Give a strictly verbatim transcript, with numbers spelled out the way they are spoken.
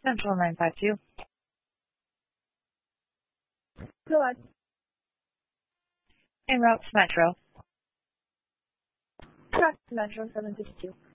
Central nine five two. Go on. En route to Metro. Track to Metro seven six two.